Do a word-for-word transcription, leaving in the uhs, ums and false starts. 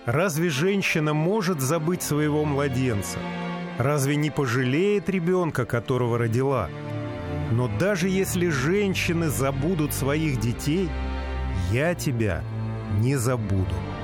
Разве женщина может забыть своего младенца? Разве не пожалеет ребенка, которого родила? Но даже если женщины забудут своих детей, я тебя не забуду.